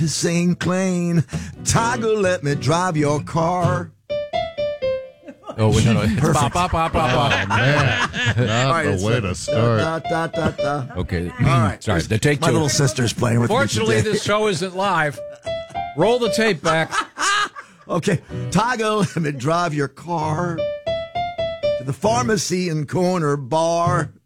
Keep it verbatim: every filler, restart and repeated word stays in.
Saint Clain, Tiger, let me drive your car. Oh, wait, no, no. It's bop, bop, bop, bop, bop. Oh, man. Not right, the way to start. Da, da, da, da, da. Okay. All right. Sorry, the take My two. little sister's playing with Fortunately, me today. this show isn't live. Roll the tape back. Okay. Tiger, let me drive your car to the pharmacy and corner bar.